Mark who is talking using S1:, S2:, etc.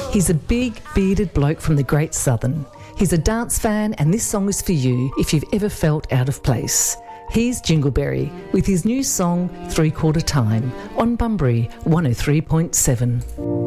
S1: He's a big, bearded bloke from the Great Southern. He's a dance fan, and this song is for you if you've ever felt out of place. Here's Jingleberry with his new song, 3/4 Time, on Bunbury 103.7.